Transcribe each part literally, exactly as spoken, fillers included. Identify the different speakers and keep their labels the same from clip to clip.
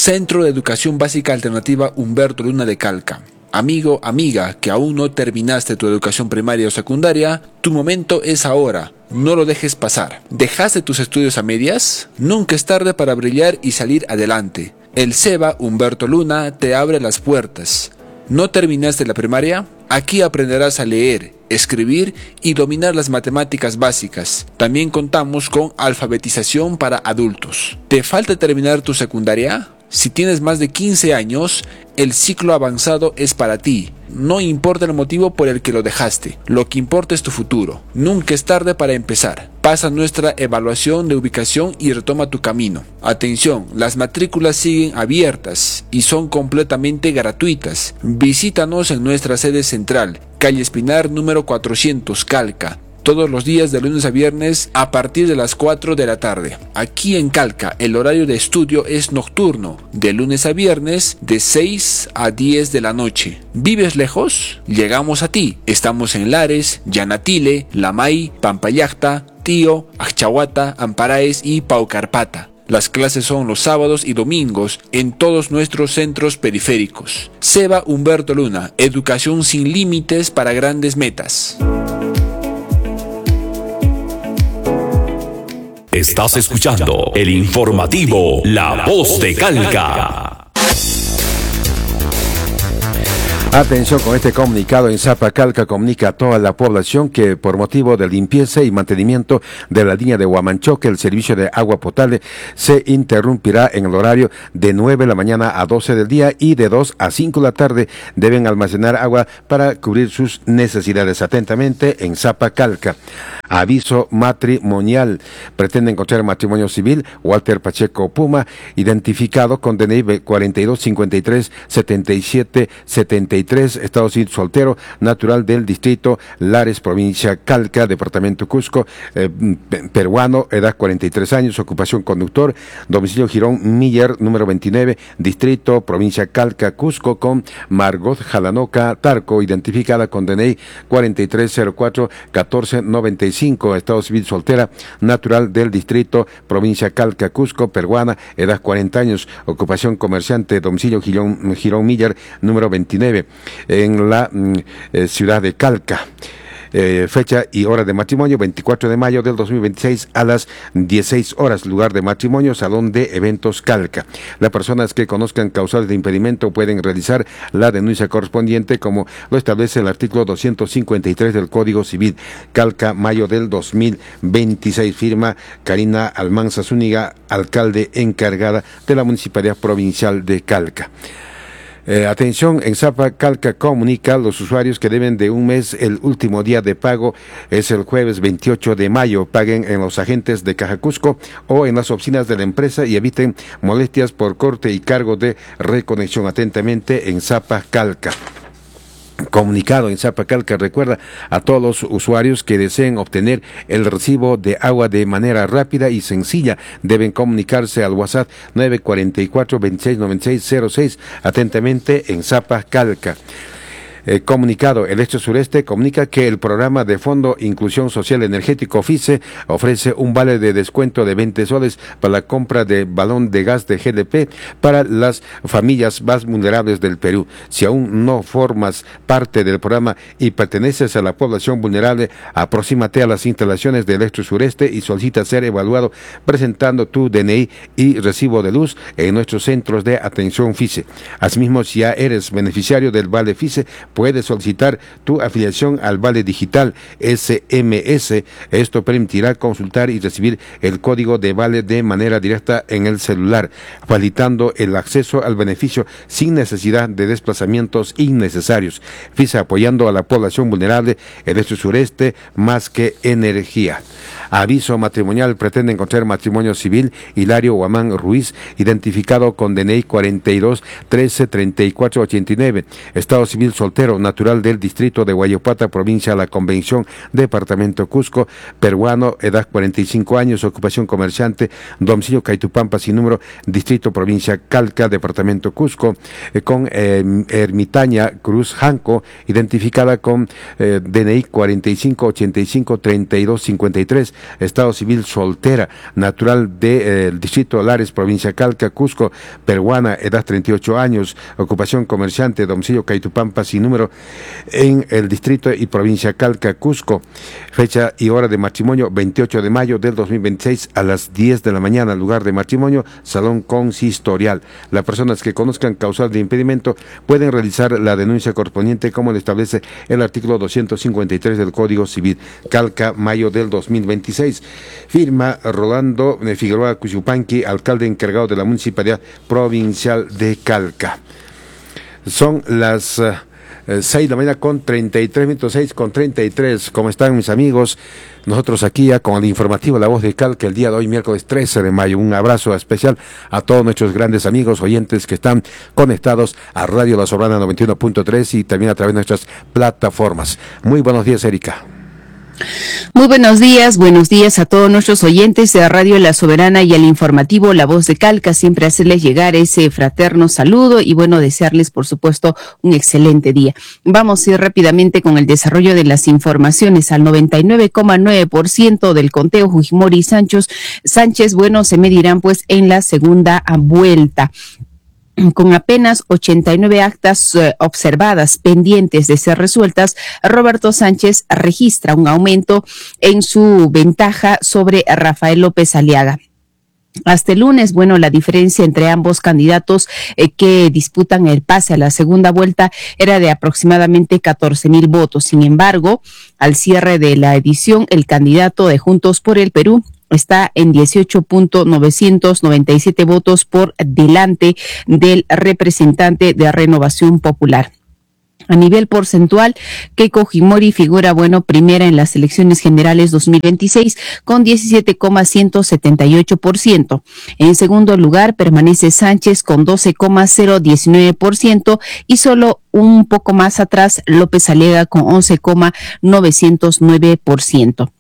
Speaker 1: Centro de Educación Básica Alternativa Humberto Luna de Calca. Amigo, amiga, que aún no terminaste tu educación primaria o secundaria, tu momento es ahora. No lo dejes pasar. ¿Dejaste tus estudios a medias? Nunca es tarde para brillar y salir adelante. El SEBA Humberto Luna te abre las puertas. ¿No terminaste la primaria? Aquí aprenderás a leer, escribir y dominar las matemáticas básicas. También contamos con alfabetización para adultos. ¿Te falta terminar tu secundaria? Si tienes más de quince años, el ciclo avanzado es para ti. No importa el motivo por el que lo dejaste, lo que importa es tu futuro. Nunca es tarde para empezar. Pasa nuestra evaluación de ubicación y retoma tu camino. Atención, las matrículas siguen abiertas y son completamente gratuitas. Visítanos en nuestra sede central, calle Espinar número cuatrocientos, Calca. Todos los días de lunes a viernes a partir de las cuatro de la tarde. Aquí en Calca el horario de estudio es nocturno, de lunes a viernes de seis a diez de la noche. ¿Vives lejos? Llegamos a ti. Estamos en Lares, Yanatile, Lamay, Pampayacta, Tío, Achchahuata, Amparaes y Paucarpata. Las clases son los sábados y domingos en todos nuestros centros periféricos. SEBA Humberto Luna, educación sin límites para grandes metas.
Speaker 2: Estás escuchando el informativo La Voz de Calca.
Speaker 3: Atención con este comunicado. En Sapa Calca comunica a toda la población que por motivo de limpieza y mantenimiento de la línea de Huamanchoque, el servicio de agua potable se interrumpirá en el horario de nueve de la mañana a doce del día y de dos a cinco de la tarde. Deben almacenar agua para cubrir sus necesidades. Atentamente en Sapa Calca. Aviso matrimonial. Pretende encontrar matrimonio civil. Walter Pacheco Puma, identificado con D N I cuarenta y dos cincuenta y tres setenta y siete setenta y tres, estado civil soltero, natural del distrito Lares, provincia Calca, departamento Cusco, eh, peruano, edad cuarenta y tres años, ocupación conductor, domicilio Girón Miller, número veintinueve, distrito, provincia Calca, Cusco, con Margot Jalanoca Tarco, identificada con D N I cuarenta y tres cero cuatro catorce noventa y cinco, estado civil soltera, natural del distrito, provincia Calca, Cusco, peruana, edad cuarenta años, ocupación comerciante, domicilio Girón, Girón Miller, número veintinueve, en la eh, ciudad de Calca. Eh, fecha y hora de matrimonio, veinticuatro de mayo del dos mil veintiséis a las dieciséis horas. Lugar de matrimonio, Salón de Eventos Calca. Las personas que conozcan causales de impedimento pueden realizar la denuncia correspondiente, como lo establece el artículo doscientos cincuenta y tres del Código Civil. Calca, mayo del dos mil veintiséis. Firma Karina Almanza Zúñiga, alcalde encargada de la Municipalidad Provincial de Calca. Eh, atención, en Sapa Calca comunica a los usuarios que deben de un mes. El último día de pago es el jueves veintiocho de mayo. Paguen en los agentes de Caja Cusco o en las oficinas de la empresa y eviten molestias por corte y cargo de reconexión. Atentamente en Sapa Calca. Comunicado en Sapa Calca recuerda a todos los usuarios que deseen obtener el recibo de agua de manera rápida y sencilla, deben comunicarse al WhatsApp nueve cuatro cuatro, veintiséis noventa y seis cero seis. Atentamente en Sapa Calca. Eh, comunicado, el Este Sureste comunica que el programa de Fondo Inclusión Social Energético FICE ofrece un vale de descuento de veinte soles para la compra de balón de gas de G L P para las familias más vulnerables del Perú. Si aún no formas parte del programa y perteneces a la población vulnerable, aproxímate a las instalaciones del Este Sureste y solicita ser evaluado presentando tu D N I y recibo de luz en nuestros centros de atención FICE. Asimismo, si ya eres beneficiario del vale FICE, puedes solicitar tu afiliación al Vale Digital S M S. Esto permitirá consultar y recibir el código de vale de manera directa en el celular, facilitando el acceso al beneficio sin necesidad de desplazamientos innecesarios. FICE apoyando a la población vulnerable, el Este Sureste, más que energía. Aviso matrimonial, pretende encontrar matrimonio civil. Hilario Guamán Ruiz, identificado con D N I cuarenta y dos trece treinta y cuatro ochenta y nueve, estado civil soltero, soltero, natural del distrito de Guayopata, provincia de La Convención, departamento Cusco, peruano, edad cuarenta y cinco años, ocupación comerciante, domicilio Caitupampa sin número, distrito provincia Calca, departamento Cusco, eh, con eh, Ermitaña Cruz Janco, identificada con eh, D N I cuarenta y cinco ochenta y cinco treinta y dos cincuenta y tres, estado civil soltera, natural del de, eh, distrito Lares, provincia Calca, Cusco, peruana, edad treinta y ocho años, ocupación comerciante, domicilio Caitupampa sin número, en el distrito y provincia Calca, Cusco, fecha y hora de matrimonio veintiocho de mayo del dos mil veintiséis a las diez de la mañana, lugar de matrimonio, salón consistorial. Las personas que conozcan causal de impedimento pueden realizar la denuncia correspondiente como lo establece el artículo doscientos cincuenta y tres del Código Civil. Calca, mayo del dos mil veintiséis. Firma Rolando Figueroa Cuyupanqui, alcalde encargado de la Municipalidad Provincial de Calca. Son las uh, seis de la mañana con treinta y tres minutos, seis con treinta y tres. ¿Cómo están mis amigos? Nosotros aquí ya con el informativo La Voz de Calca el día de hoy, miércoles trece de mayo. Un abrazo especial a todos nuestros grandes amigos oyentes que están conectados a Radio La Soberana noventa y uno punto tres y también a través de nuestras plataformas. Muy buenos días, Erika.
Speaker 4: Muy buenos días, buenos días a todos nuestros oyentes de Radio La Soberana y el informativo La Voz de Calca. Siempre hacerles llegar ese fraterno saludo y bueno, desearles por supuesto un excelente día. Vamos a ir rápidamente con el desarrollo de las informaciones. Al noventa y nueve coma nueve por ciento del conteo Fujimori y Sánchez, Sánchez, bueno, se medirán pues en la segunda vuelta. Con apenas ochenta y nueve actas eh, observadas pendientes de ser resueltas, Roberto Sánchez registra un aumento en su ventaja sobre Rafael López Aliaga. Hasta el lunes, bueno, la diferencia entre ambos candidatos eh, que disputan el pase a la segunda vuelta era de aproximadamente catorce mil votos. Sin embargo, al cierre de la edición, el candidato de Juntos por el Perú está en dieciocho punto novecientos noventa y siete votos por delante del representante de Renovación Popular. A nivel porcentual, Keiko Fujimori figura, bueno, primera en las elecciones generales dos mil veintiséis con diecisiete coma ciento setenta y ocho por ciento. En segundo lugar permanece Sánchez con doce coma cero diecinueve por ciento y solo un poco más atrás López Aliaga con once coma novecientos nueve por ciento.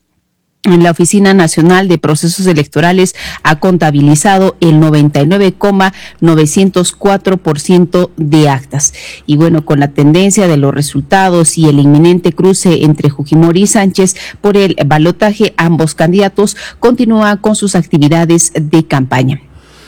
Speaker 4: La Oficina Nacional de Procesos Electorales ha contabilizado el noventa y nueve coma novecientos cuatro por ciento de actas. Y bueno, con la tendencia de los resultados y el inminente cruce entre Fujimori y Sánchez por el balotaje, ambos candidatos continúan con sus actividades de campaña.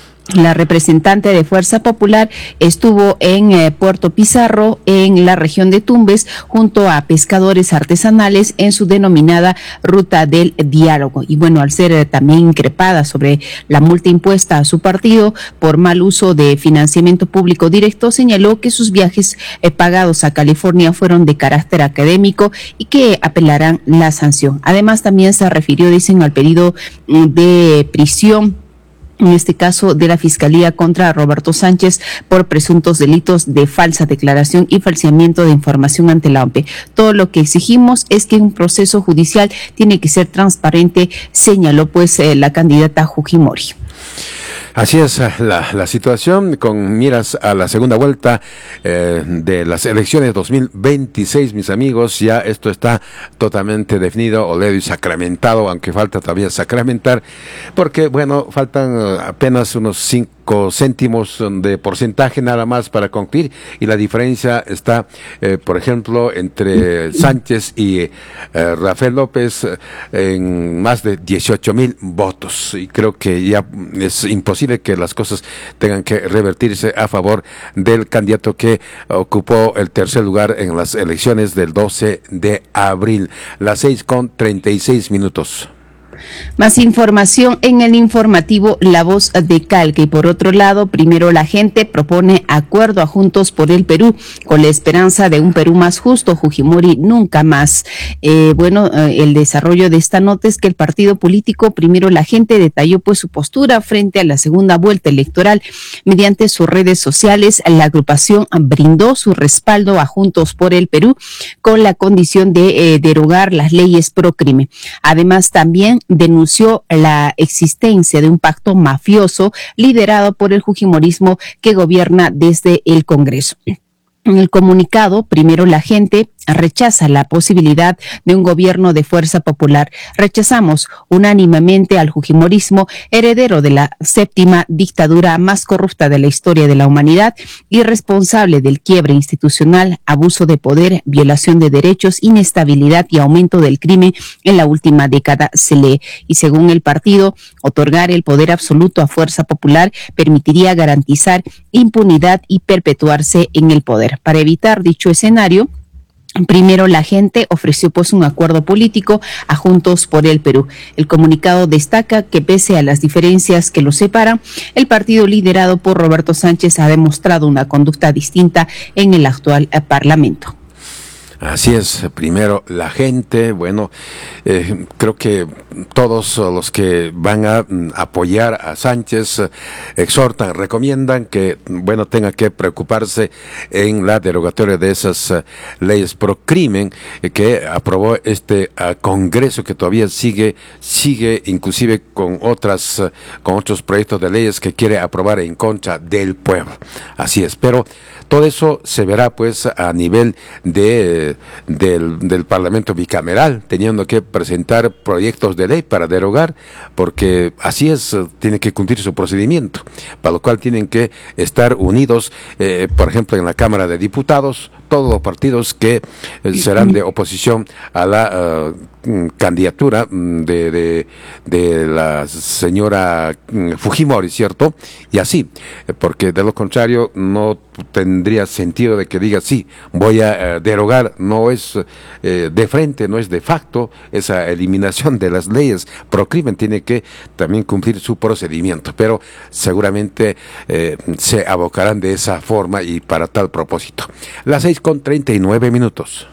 Speaker 4: La representante de Fuerza Popular estuvo en eh, Puerto Pizarro, en la región de Tumbes, junto a pescadores artesanales en su denominada Ruta del Diálogo. Y bueno, al ser eh, también increpada sobre la multa impuesta a su partido por mal uso de financiamiento público directo, señaló que sus viajes eh, pagados a California fueron de carácter académico y que apelarán la sanción. Además, también se refirió, dicen, al pedido de prisión, en este caso de la Fiscalía contra Roberto Sánchez por presuntos delitos de falsa declaración y falseamiento de información ante la O M P E. Todo lo que exigimos es que un proceso judicial tiene que ser transparente, señaló pues eh, la candidata Fujimori.
Speaker 3: Así es la, la situación con miras a la segunda vuelta eh, de las elecciones dos mil veintiséis, mis amigos. Ya esto está totalmente definido, oleado y sacramentado, aunque falta todavía sacramentar, porque bueno, faltan apenas unos cinco céntimos de porcentaje nada más para concluir, y la diferencia está, eh, por ejemplo, entre Sánchez y eh, Rafael López eh, en más de dieciocho mil votos, y creo que ya es imposible que las cosas tengan que revertirse a favor del candidato que ocupó el tercer lugar en las elecciones del doce de abril. Las seis con treinta y seis minutos.
Speaker 4: Más información en el informativo La Voz de Calca. Y por otro lado, primero la gente propone acuerdo a Juntos por el Perú con la esperanza de un Perú más justo. Fujimori nunca más. Eh, bueno, eh, el desarrollo de esta nota es que el partido político Primero la Gente detalló pues su postura frente a la segunda vuelta electoral. Mediante sus redes sociales, la agrupación brindó su respaldo a Juntos por el Perú con la condición de eh, derogar las leyes pro crimen. Además, también denunció la existencia de un pacto mafioso liderado por el fujimorismo que gobierna desde el Congreso. En el comunicado, primero la gente rechaza la posibilidad de un gobierno de fuerza popular. Rechazamos unánimemente al fujimorismo, heredero de la séptima dictadura más corrupta de la historia de la humanidad y responsable del quiebre institucional, abuso de poder, violación de derechos, inestabilidad y aumento del crimen en la última década, se lee. Y según el partido, otorgar el poder absoluto a fuerza popular permitiría garantizar impunidad y perpetuarse en el poder. Para evitar dicho escenario, primero la gente ofreció pues un acuerdo político a Juntos por el Perú. El comunicado destaca que pese a las diferencias que los separan, el partido liderado por Roberto Sánchez ha demostrado una conducta distinta en el actual eh, Parlamento.
Speaker 3: Así es, primero la gente, bueno, eh, creo que todos los que van a mm, apoyar a Sánchez eh, exhortan, recomiendan que, bueno, tenga que preocuparse en la derogatoria de esas uh, leyes pro crimen eh, que aprobó este uh, Congreso, que todavía sigue, sigue inclusive con otras, uh, con otros proyectos de leyes que quiere aprobar en contra del pueblo. Así es, pero todo eso se verá pues a nivel de Del, del Parlamento bicameral, teniendo que presentar proyectos de ley para derogar, porque así es, tiene que cumplir su procedimiento, para lo cual tienen que estar unidos, eh, por ejemplo, en la Cámara de Diputados, todos los partidos que eh, serán de oposición a la uh, candidatura de, de, de la señora Fujimori, ¿cierto? Y así, porque de lo contrario no tendría sentido de que diga, sí, voy a uh, derogar. No es eh, de frente, no es de facto esa eliminación de las leyes pro crimen, tiene que también cumplir su procedimiento, pero seguramente eh, se abocarán de esa forma y para tal propósito. Las seis con treinta y nueve minutos.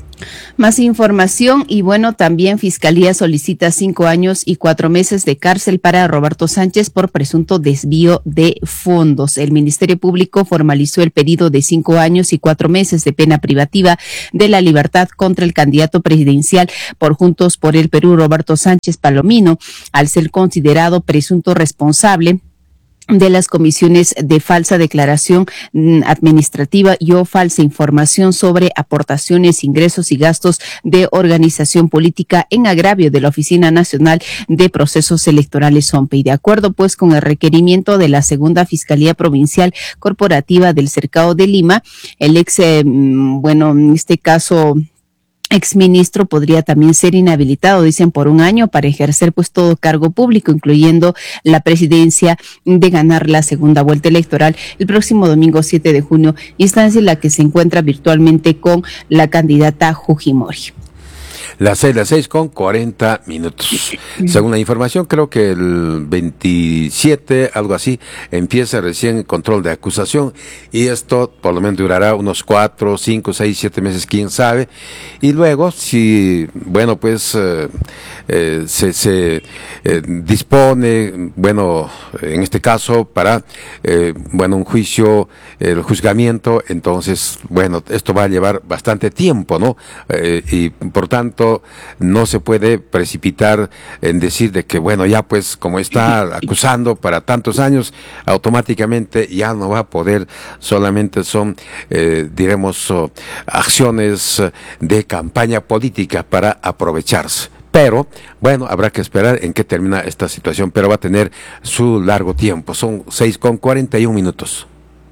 Speaker 4: Más información y bueno, también Fiscalía solicita cinco años y cuatro meses de cárcel para Roberto Sánchez por presunto desvío de fondos. El Ministerio Público formalizó el pedido de cinco años y cuatro meses de pena privativa de la libertad contra el candidato presidencial por Juntos por el Perú, Roberto Sánchez Palomino, al ser considerado presunto responsable de las comisiones de falsa declaración administrativa y o falsa información sobre aportaciones, ingresos y gastos de organización política en agravio de la Oficina Nacional de Procesos Electorales, O M P E. Y de acuerdo pues con el requerimiento de la Segunda Fiscalía Provincial Corporativa del Cercado de Lima, el ex, eh, bueno, en este caso, exministro podría también ser inhabilitado, dicen, por un año para ejercer pues todo cargo público, incluyendo la presidencia, de ganar la segunda vuelta electoral el próximo domingo siete de junio, instancia en la que se encuentra virtualmente con la candidata Fujimori.
Speaker 3: Las seis, las seis con cuarenta minutos. Según la información, creo que el veintisiete, algo así, empieza recién el control de acusación y esto por lo menos durará unos cuatro, cinco, seis, siete meses, quién sabe. Y luego, si, bueno, pues eh, eh, se, se eh, dispone, bueno, en este caso, para, eh, bueno, un juicio, el juzgamiento, entonces, bueno, esto va a llevar bastante tiempo, ¿no? Eh, y por tanto, no se puede precipitar en decir de que, bueno, ya pues como está acusando para tantos años, automáticamente ya no va a poder, solamente son, eh, diremos, oh, acciones de campaña política para aprovecharse. Pero, bueno, habrá que esperar en qué termina esta situación, pero va a tener su largo tiempo. Son seis con cuarenta y un minutos.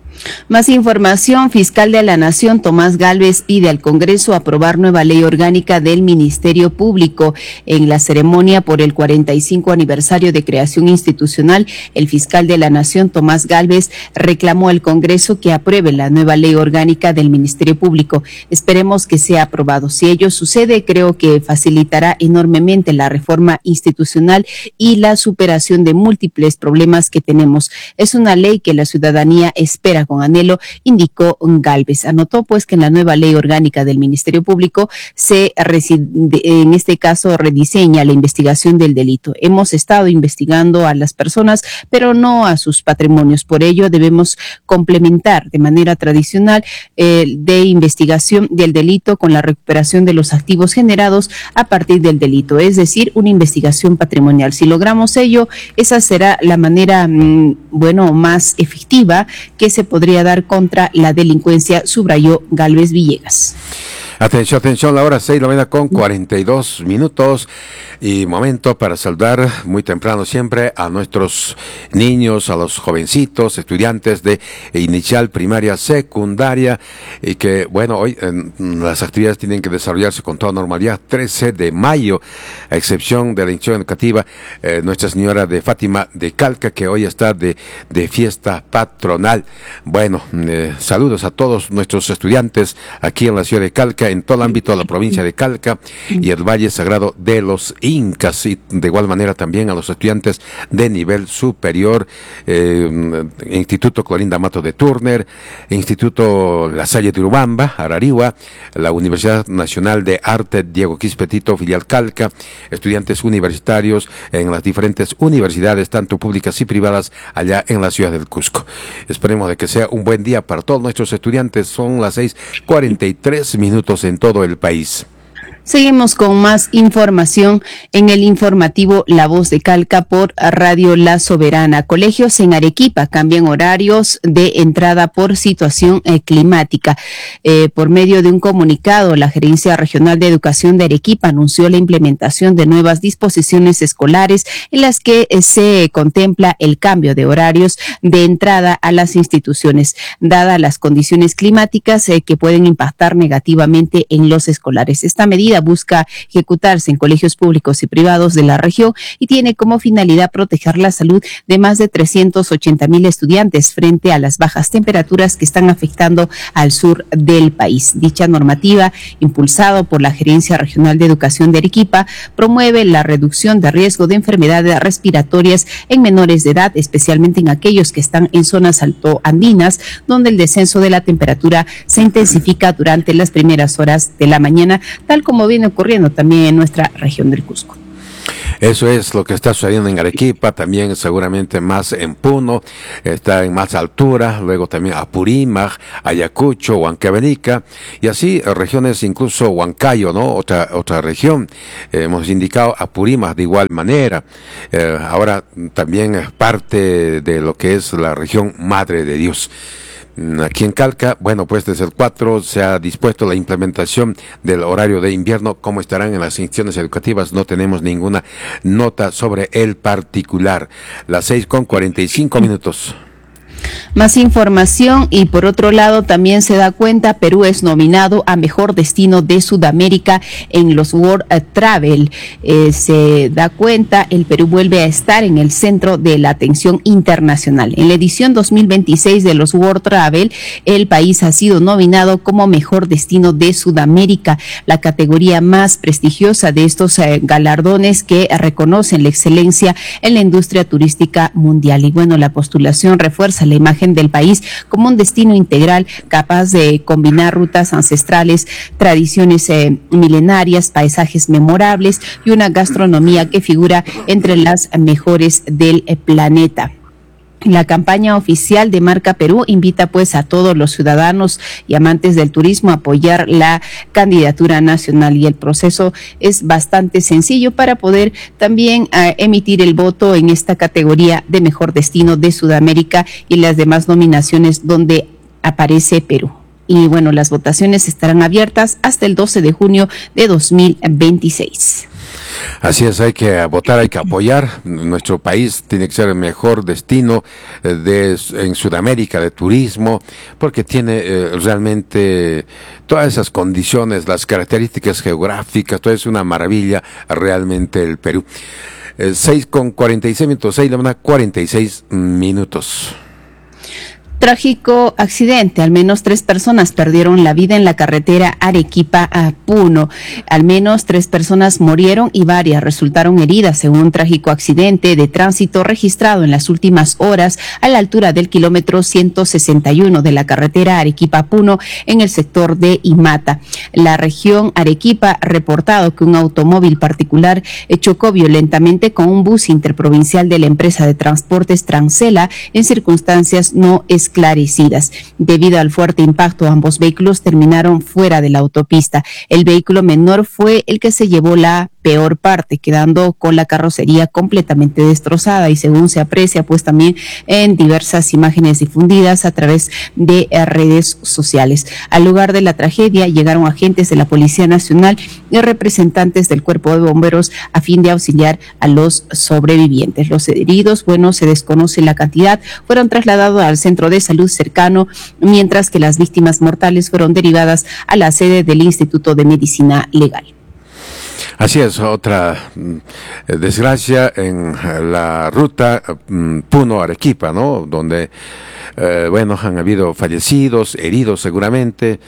Speaker 4: Más información. Fiscal de la Nación Tomás Gálvez pide al Congreso aprobar nueva ley orgánica del Ministerio Público. En la ceremonia por el cuarenta y cinco aniversario de creación institucional, el fiscal de la Nación Tomás Gálvez reclamó al Congreso que apruebe la nueva ley orgánica del Ministerio Público. Esperemos que sea aprobado. Si ello sucede, creo que facilitará enormemente la reforma institucional y la superación de múltiples problemas que tenemos. Es una ley que la ciudadanía espera con anhelo, indicó Gálvez. Anotó pues que en la nueva ley orgánica del Ministerio Público se en este caso rediseña la investigación del delito. Hemos estado investigando a las personas, pero no a sus patrimonios. Por ello debemos complementar de manera tradicional eh, de investigación del delito con la recuperación de los activos generados a partir del delito, es decir, una investigación patrimonial. Si logramos ello, esa será la manera, mmm, bueno, más efectiva que se podrá podría dar contra la delincuencia, subrayó Gálvez Villegas.
Speaker 3: Atención, atención, la hora seis, la mañana con cuarenta y dos minutos y momento para saludar muy temprano siempre a nuestros niños, a los jovencitos, estudiantes de inicial, primaria, secundaria y que, bueno, hoy eh, las actividades tienen que desarrollarse con toda normalidad. trece de mayo, a excepción de la institución educativa eh, Nuestra Señora de Fátima de Calca, que hoy está de, de fiesta patronal. Bueno, eh, saludos a todos nuestros estudiantes aquí en la ciudad de Calca, en todo el ámbito de la provincia de Calca y el Valle Sagrado de los Incas, y de igual manera también a los estudiantes de nivel superior, eh, Instituto Clorinda Mato de Turner, Instituto La Salle de Urubamba, Arariwa, la Universidad Nacional de Arte Diego Quispetito, filial Calca, estudiantes universitarios en las diferentes universidades, tanto públicas y privadas, allá en la ciudad del Cusco. Esperemos de que sea un buen día para todos nuestros estudiantes. Son las seis cuarenta y tres minutos en todo el país.
Speaker 4: Seguimos con más información en el informativo La Voz de Calca por Radio La Soberana. Colegios en Arequipa cambian horarios de entrada por situación eh, climática. Eh, por medio de un comunicado, la Gerencia Regional de Educación de Arequipa anunció la implementación de nuevas disposiciones escolares en las que eh, se contempla el cambio de horarios de entrada a las instituciones, dadas las condiciones climáticas eh, que pueden impactar negativamente en los escolares. Esta medida busca ejecutarse en colegios públicos y privados de la región y tiene como finalidad proteger la salud de más de trescientos ochenta mil estudiantes frente a las bajas temperaturas que están afectando al sur del país. Dicha normativa, impulsada por la Gerencia Regional de Educación de Arequipa, promueve la reducción de riesgo de enfermedades respiratorias en menores de edad, especialmente en aquellos que están en zonas altoandinas, donde el descenso de la temperatura se intensifica durante las primeras horas de la mañana, tal como viene ocurriendo también en nuestra región del Cusco.
Speaker 3: Eso es lo que está sucediendo en Arequipa, también seguramente más en Puno, está en más altura, luego también Apurímac, Ayacucho, Huancavelica, y así regiones, incluso Huancayo, ¿no? Otra, otra región, eh, hemos indicado Apurímac de igual manera, eh, ahora también es parte de lo que es la región Madre de Dios. Aquí en Calca, bueno, pues desde el cuatro se ha dispuesto la implementación del horario de invierno. ¿Cómo estarán en las instituciones educativas? No tenemos ninguna nota sobre el particular. Las seis con cuarenta y cinco minutos.
Speaker 4: Más información y por otro lado también se da cuenta, Perú es nominado a Mejor Destino de Sudamérica en los World Travel. Eh, se da cuenta, el Perú vuelve a estar en el centro de la atención internacional. En la edición dos mil veintiséis de los World Travel, el país ha sido nominado como Mejor Destino de Sudamérica, la categoría más prestigiosa de estos eh, galardones que reconocen la excelencia en la industria turística mundial. Y bueno, la postulación refuerza la imagen del país como un destino integral capaz de combinar rutas ancestrales, tradiciones eh, milenarias, paisajes memorables y una gastronomía que figura entre las mejores del eh, planeta. La campaña oficial de Marca Perú invita pues a todos los ciudadanos y amantes del turismo a apoyar la candidatura nacional y el proceso es bastante sencillo para poder también uh, emitir el voto en esta categoría de Mejor Destino de Sudamérica y las demás nominaciones donde aparece Perú. Y bueno, las votaciones estarán abiertas hasta el doce de junio de dos mil veintiséis.
Speaker 3: Así es, hay que votar, hay que apoyar. Nuestro país tiene que ser el mejor destino de, en Sudamérica de turismo, porque tiene eh, realmente todas esas condiciones, las características geográficas, todo es una maravilla realmente el Perú. Eh, seis con cuarenta y seis minutos, seis de la mañana, cuarenta y seis minutos.
Speaker 4: Trágico accidente, al menos tres personas perdieron la vida en la carretera Arequipa a Puno. Al menos tres personas murieron y varias resultaron heridas en un trágico accidente de tránsito registrado en las últimas horas a la altura del kilómetro ciento sesenta y uno de la carretera Arequipa a Puno en el sector de Imata. La región Arequipa ha reportado que un automóvil particular chocó violentamente con un bus interprovincial de la empresa de transportes Transela en circunstancias no esclarecidas. esclarecidas. Debido al fuerte impacto, ambos vehículos terminaron fuera de la autopista. El vehículo menor fue el que se llevó la peor parte, quedando con la carrocería completamente destrozada, y según se aprecia pues también en diversas imágenes difundidas a través de eh, redes sociales. Al lugar de la tragedia llegaron agentes de la Policía Nacional y representantes del Cuerpo de Bomberos a fin de auxiliar a los sobrevivientes. Los heridos, bueno, se desconoce la cantidad, fueron trasladados al centro de salud cercano, mientras que las víctimas mortales fueron derivadas a la sede del Instituto de Medicina Legal.
Speaker 3: Así es, otra mm, desgracia en la ruta mm, Puno-Arequipa, ¿no? Donde, eh, bueno, han habido fallecidos, heridos seguramente,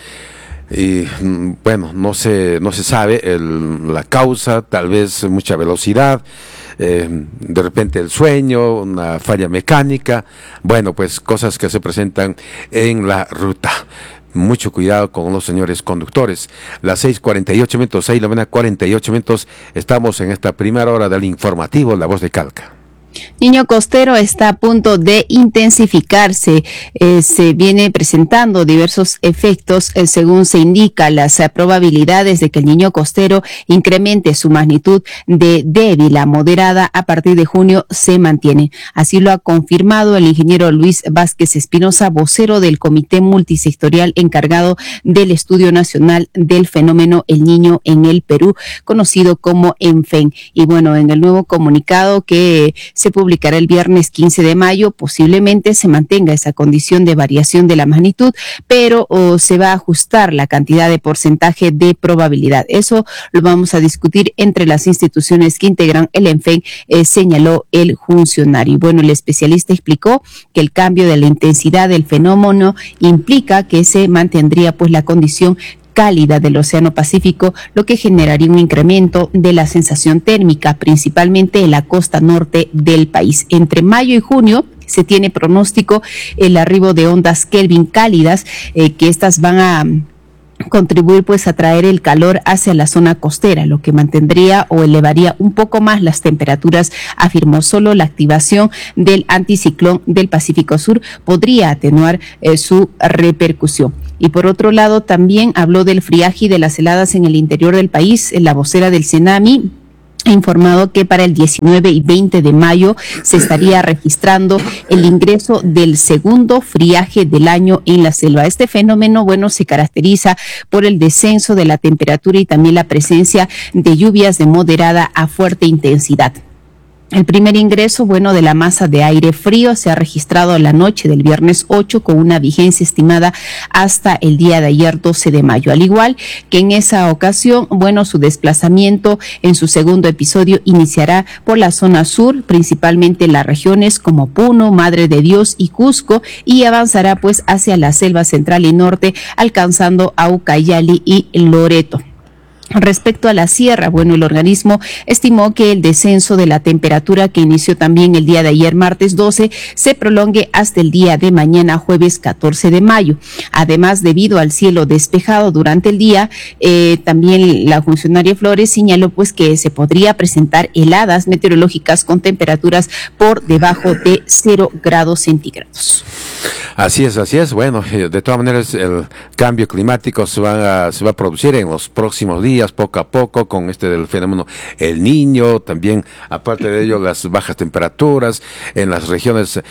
Speaker 3: y mm, bueno, no se, no se sabe el, la causa, tal vez mucha velocidad, eh, de repente el sueño, una falla mecánica, bueno, pues cosas que se presentan en la ruta. Mucho cuidado con los señores conductores. Las seis cuarenta y ocho minutos, seis de la mañana, cuarenta y ocho minutos. Estamos en esta primera hora del informativo La Voz de Calca.
Speaker 4: Niño costero está a punto de intensificarse. Eh, se viene presentando diversos efectos eh, según se indica. Las eh, probabilidades de que el niño costero incremente su magnitud de débil a moderada a partir de junio se mantienen. Así lo ha confirmado el ingeniero Luis Vázquez Espinosa, vocero del Comité Multisectorial encargado del Estudio Nacional del Fenómeno El Niño en el Perú, conocido como ENFEN. Y bueno, en el nuevo comunicado que se publicará el viernes quince de mayo, posiblemente se mantenga esa condición de variación de la magnitud, pero oh, se va a ajustar la cantidad de porcentaje de probabilidad. Eso lo vamos a discutir entre las instituciones que integran el ENFEN, eh, señaló el funcionario. Bueno, el especialista explicó que el cambio de la intensidad del fenómeno implica que se mantendría pues la condición cálida del Océano Pacífico, lo que generaría un incremento de la sensación térmica, principalmente en la costa norte del país. Entre mayo y junio se tiene pronóstico el arribo de ondas Kelvin cálidas, eh, que estas van a contribuir pues a traer el calor hacia la zona costera, lo que mantendría o elevaría un poco más las temperaturas, afirmó. Solo la activación del anticiclón del Pacífico Sur podría atenuar eh, su repercusión. Y por otro lado, también habló del friaje y de las heladas en el interior del país. La vocera del CENAMI ha informado que para el diecinueve y veinte de mayo se estaría registrando el ingreso del segundo friaje del año en la selva. Este fenómeno, bueno, se caracteriza por el descenso de la temperatura y también la presencia de lluvias de moderada a fuerte intensidad. El primer ingreso, bueno, de la masa de aire frío se ha registrado la noche del viernes ocho con una vigencia estimada hasta el día de ayer doce de mayo. Al igual que en esa ocasión, bueno, su desplazamiento en su segundo episodio iniciará por la zona sur, principalmente las regiones como Puno, Madre de Dios y Cusco, y avanzará pues hacia la selva central y norte, alcanzando a Ucayali y Loreto. Respecto a la sierra, bueno, el organismo estimó que el descenso de la temperatura que inició también el día de ayer, martes doce, se prolongue hasta el día de mañana, jueves catorce de mayo. Además, debido al cielo despejado durante el día, eh, también la funcionaria Flores señaló pues que se podría presentar heladas meteorológicas con temperaturas por debajo de cero grados centígrados.
Speaker 3: Así es, así es. Bueno, de todas maneras, el cambio climático se va a, se va a producir en los próximos días, poco a poco, con este del fenómeno El Niño. También, aparte de ello, las bajas temperaturas en las regiones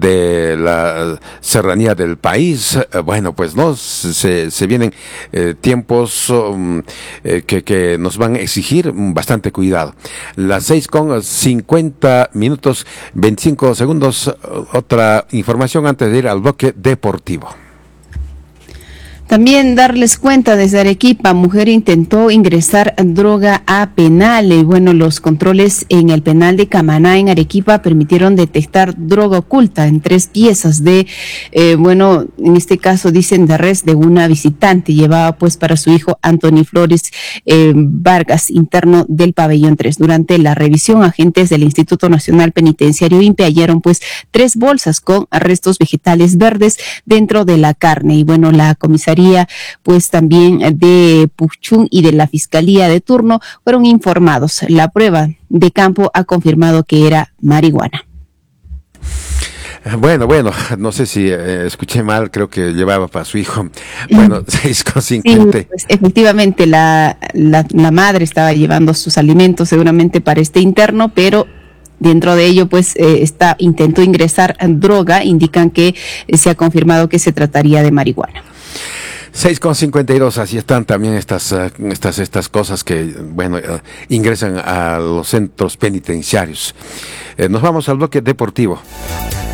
Speaker 3: de la serranía del país. Bueno, pues no, se, se vienen eh, tiempos um, eh, que, que nos van a exigir bastante cuidado. Las seis con cincuenta minutos, veinticinco segundos. Otra información antes de ir al bloque deportivo.
Speaker 4: También darles cuenta desde Arequipa, mujer intentó ingresar droga a penal. Y bueno, los controles en el penal de Camaná en Arequipa permitieron detectar droga oculta en tres piezas de, eh, bueno, en este caso dicen de res de una visitante. Llevaba pues para su hijo Anthony Flores eh, Vargas, interno del pabellón tres. Durante la revisión, agentes del Instituto Nacional Penitenciario I N P E hallaron pues tres bolsas con restos vegetales verdes dentro de la carne. Y bueno, la comisaría pues también de Puchún y de la Fiscalía de turno fueron informados. La prueba de campo ha confirmado que era marihuana.
Speaker 3: Bueno, bueno, no sé si eh, escuché mal, creo que llevaba para su hijo. Bueno, seis con cincuenta.
Speaker 4: Sí, pues, efectivamente, la, la, la madre estaba llevando sus alimentos seguramente para este interno, pero dentro de ello, pues, eh, está, intentó ingresar droga. Indican que eh, se ha confirmado que se trataría de marihuana.
Speaker 3: seis con cincuenta y dos, así están también estas, uh, estas, estas cosas que, bueno, uh, ingresan a los centros penitenciarios. Eh, nos vamos al bloque deportivo.